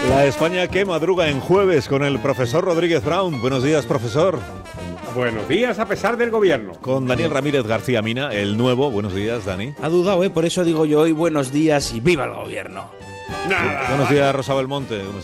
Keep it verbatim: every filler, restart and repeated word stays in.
La España que madruga en jueves con el profesor Rodríguez Brown. Buenos días, profesor. Buenos días a pesar del gobierno. Con Daniel Ramírez García Mina, el nuevo. Buenos días, Dani. Ha dudado, ¿eh? Por eso digo yo hoy buenos días y viva el gobierno. Nada. Buenos días, Rosa Belmonte.